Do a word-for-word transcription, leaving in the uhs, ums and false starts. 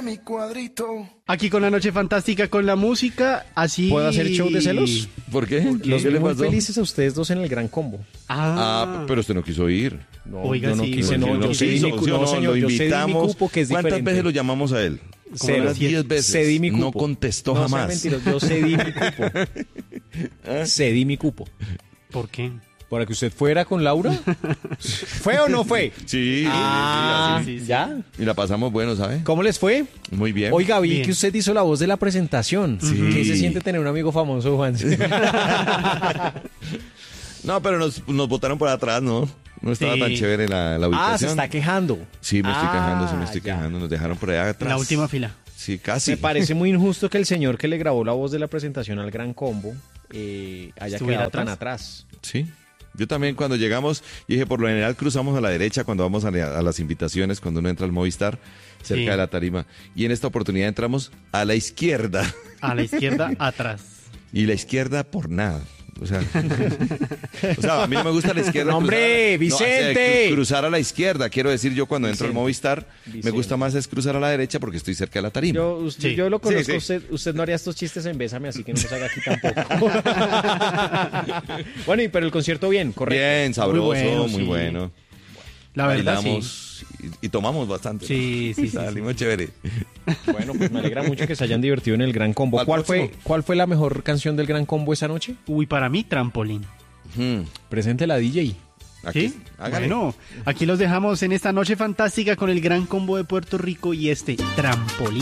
Mi cuadrito. Aquí con la noche fantástica, con la música, así... ¿Puedo hacer show de celos? ¿Por qué? Los ¿Qué vi le muy pasó? felices a ustedes dos en el Gran Combo. Ah, Ah, pero usted no quiso ir. No, Oiga, yo no sí, quise, porque no, no yo cedí quiso, mi cu- ¿sí o no, no? señor, Lo yo cedí mi invitamos. cupo, que es ¿Cuántas diferente. veces lo llamamos a él? Cero. Unas diez veces. Cedí mi cupo. No contestó No sean jamás. mentirosos, yo cedí mi cupo. Cedí mi cupo. ¿por qué? ¿Para que usted fuera con Laura? ¿Fue o no fue? Sí, Ah, sí, sí, sí. ¿ya? Y la pasamos bueno, ¿sabe? ¿Cómo les fue? Muy bien. Oiga, vi Bien. que usted hizo la voz de la presentación. ¿Qué se siente tener un amigo famoso, Juan? No, pero nos, nos botaron por atrás, ¿no? No estaba Sí. tan chévere la, la ubicación. Ah, se está quejando. Sí, me estoy Ah, quejando, sí me estoy ya. quejando. Nos dejaron por allá atrás. La última fila. Sí, casi. Me parece muy injusto que el señor que le grabó la voz de la presentación al Gran Combo eh, haya ¿Estuviera quedado tan atrás? atrás. Sí. Yo también cuando llegamos, dije, por lo general cruzamos a la derecha cuando vamos a, la- a las invitaciones, cuando uno entra al Movistar, cerca Sí. de la tarima. Y en esta oportunidad entramos a la izquierda. A la izquierda, atrás. Y la izquierda por nada. O sea, o sea, a mí no me gusta la izquierda. No, hombre, cruzar a- no, o sea, Vicente. cru- cruzar a la izquierda. Quiero decir, yo cuando entro al Vicente. Movistar, me Vicente. gusta más es cruzar a la derecha porque estoy cerca de la tarima. Yo, usted- Sí. yo lo conozco, Sí, sí. Usted, usted no haría estos chistes en Bésame, así que no los haga aquí tampoco. Bueno, y pero el concierto bien, correcto. Bien, sabroso, muy Muy bueno. bueno, sí. La verdad, sí. Bailamos y, y tomamos bastante. Sí, sí, sí, Salimos chévere. Bueno, pues me alegra mucho que se hayan divertido en el Gran Combo. Al ¿Cuál fue, próximo. ¿Cuál fue la mejor canción del Gran Combo esa noche? Uy, para mí, trampolín. Hmm. Presente la D J. Aquí, ¿Sí? hágale. Bueno, aquí los dejamos en esta noche fantástica con el Gran Combo de Puerto Rico y este trampolín.